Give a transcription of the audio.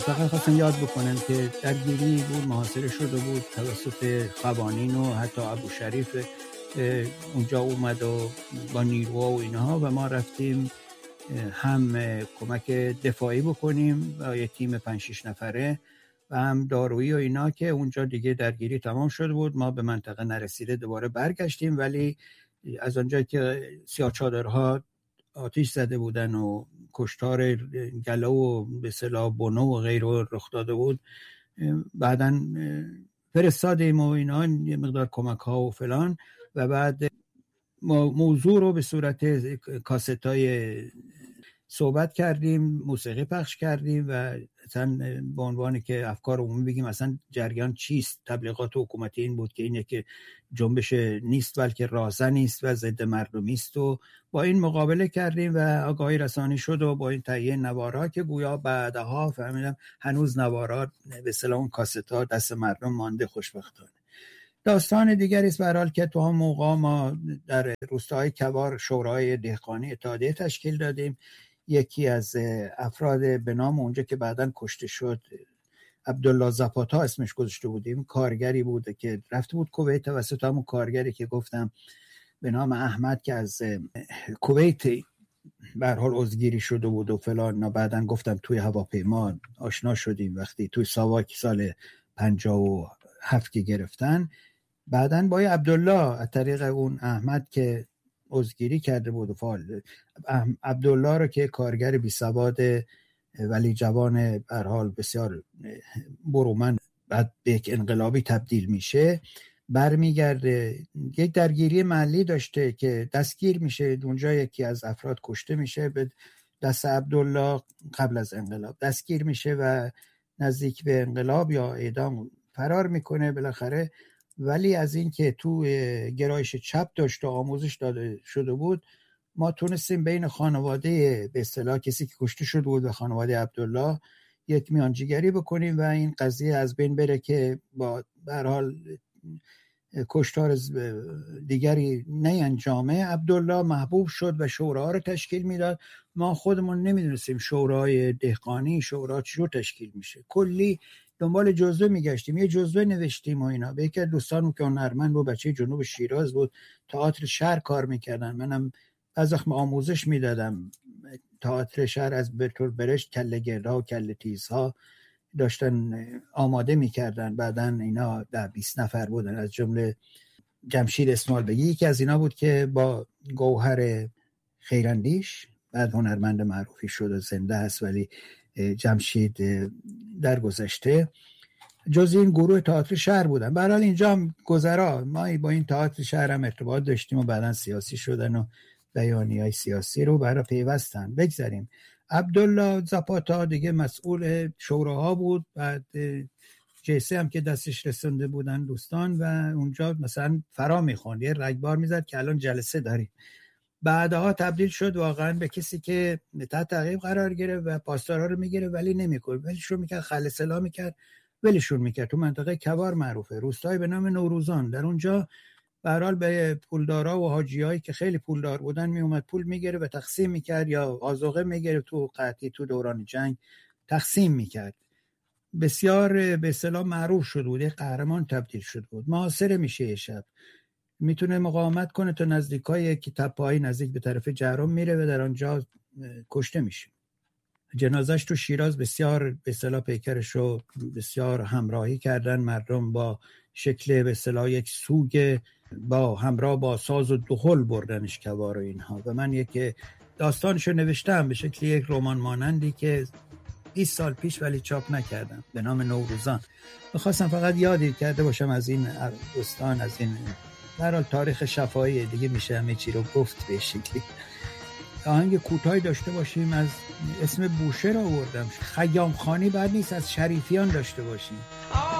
فقط خواستم یاد بکنم که درگیری بود، محاصره شده بود توسط قوانین و حتی ابوشریف اونجا اومد و با نیروها و اینها و ما رفتیم هم کمک دفاعی بکنیم با یه تیم 5-6 نفره و هم دارویی و اینا که اونجا دیگه درگیری تمام شده بود. ما به منطقه نرسیده دوباره برگشتیم، ولی از اونجا که سیاه‌چادرها آتش زده بودن و کشتار گلو و به اصطلاح بنو و غیره رخ داده بود، بعداً فرستادیم و اینا یه مقدار کمک ها و فلان و بعد موضوع رو به صورت کاستای صحبت کردیم، موسیقی پخش کردیم و مثلا به عنوانی که افکار عمومی بگیم مثلا جریان چیست. تبلیغات حکومتی این بود که اینه که جنبش نیست بلکه رازه است و ضد مردمی است و با این مقابله کردیم و آگاهی رسانی شد و با این تهیه نوارا که گویا بعدها فهمیدم هنوز نوارا به اصطلاح اون کاست‌ها دست مردم مانده خوشبختانه. داستان دیگری است به هر حال که تو هم موقع ما در روستاهای کوار شورای دهقانی اتحادیه تشکیل دادیم. یکی از افراد به نام اونجا که بعداً کشته شد عبدالله زاپاتا اسمش گذاشته بودیم، کارگری بود که رفته بود کویت توسط همون کارگری که گفتم به نام احمد که از کویت به هر حال عضوگیری شده بود و فلان. بعداً گفتم توی هواپیما آشنا شدیم وقتی توی ساواک سال 57 که گرفتن. بعداً با عبدالله از طریق اون احمد که عضوگیری کرده بود و فعال عبدالله رو که کارگر بی سواد ولی جوان به هر حال بسیار برومند بعد به یک انقلابی تبدیل میشه، برمیگرده یک درگیری محلی داشته که دستگیر میشه. اونجا یکی از افراد کشته میشه به دست عبدالله قبل از انقلاب، دستگیر میشه و نزدیک به انقلاب یا اعدام فرار میکنه بالاخره. ولی از این که تو گرایش چپ داشت و آموزش داده شده بود، ما تونستیم بین خانواده به اصطلاح کسی که کشته شده بود و خانواده عبدالله یک میانجیگری بکنیم و این قضیه از بین بره که با به هر حال کشتار دیگری نینجامه. عبدالله محبوب شد و شورا رو تشکیل میداد. ما خودمون نمیدونستیم شورای دهقانی شورا چجور تشکیل میشه، کلی دنبال جزوه میگشتیم، یه جزوه نوشتیم و اینا. به یکی از دوستانم که هنرمند بود، بچه جنوب شیراز بود، تئاتر شهر کار میکردن، منم از وقت آموزش میدادم تئاتر شهر از برتول برشت کله گردا و کله تیزها داشتن آماده میکردن. بعدن اینا در 20 نفر بودن از جمله جمشید اسماعیل بگی یکی از اینا بود که با گوهر خیراندیش بعد هنرمند معروفی شد و زنده است، ولی جمشید درگذشته جز این گروه تئاتر شهر بودن. به هر حال اینجا هم گذرا ما با این تئاتر شهر هم ارتباط داشتیم و بعدن سیاسی شدن و بیانیه‌های سیاسی رو برای پیوستن. بگذاریم عبدالله زاپاتا دیگه مسئول شوراها بود، بعد جیسه هم که دستش رسنده بودن دوستان و اونجا مثلا فرا میخوند یه رگبار میزد که الان جلسه داریم. بعدها تبدیل شد واقعا به کسی که تحت تعقیب قرار گرفت و پاسدارا رو میگیره ولی نمیکنه، ولیشون میکرد، خل سلا میکرد ولیشون میکرد. تو منطقه کوار معروفه، روستایی به نام نوروزان، در اونجا به هر حال به پولدارا و حاجیایی که خیلی پولدار بودن میومد پول میگیره و تقسیم میکرد یا آذوقه میگیره تو قحطی تو دوران جنگ تقسیم میکرد. بسیار به اصطلاح معروف شده بود، قهرمان تبدیل شده بود. محاصره میشه یه شب، میتونه مقاومت کنه تا نزدیکای که تپه‌ای نزدیک به طرف جرم میره و در آنجا کشته میشه. جنازش تو شیراز بسیار به اصطلاح پیکرش رو بسیار همراهی کردن مردم، با شکل به اصطلاح یک سوگ با همراه با ساز و دهل بردنش کوار و اینها. و من یک داستانشو نوشتم به شکل یک رمان مانندی که 20 سال پیش ولی چاپ نکردم به نام نوروزان. می‌خواستم فقط یادی کرده باشم از این دوستان، از این در حال تاریخ شفاهی دیگه میشه همه چی رو گفت به شکلی. آهنگ کوتاهی داشته باشیم، از اسم بوشهر آوردم، خیام خانی بعد نیست، از شریفیان داشته باشیم.